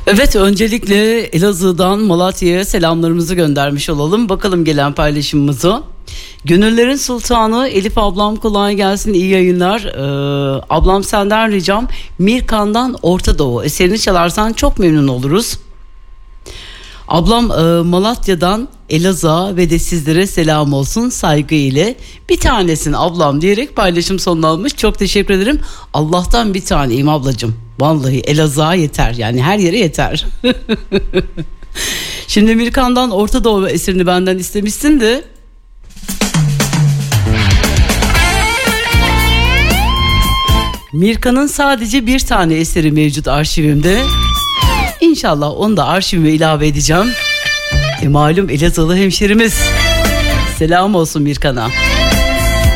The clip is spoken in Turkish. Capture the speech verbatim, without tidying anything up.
Evet, öncelikle Elazığ'dan Malatya'ya selamlarımızı göndermiş olalım. Bakalım gelen paylaşımımızı. Gönüllerin sultanı Elif ablam, kolay gelsin, iyi yayınlar. Ee, ablam senden ricam Mirkan'dan Orta Doğu eserini çalarsan çok memnun oluruz. Ablam e, Malatya'dan Elazığ'a ve de sizlere selam olsun saygı ile. Bir tanesin ablam diyerek paylaşım sonuna almış. Çok teşekkür ederim. Allah'tan bir taneyim ablacığım. Vallahi Elazığ'a yeter, yani her yere yeter. Şimdi Mirkan'dan Orta Doğu eserini benden istemişsin de. Mirkan'ın sadece bir tane eseri mevcut arşivimde. İnşallah onu da arşivime ilave edeceğim. E malum Elazığlı hemşerimiz. Selam olsun Mirkan'a.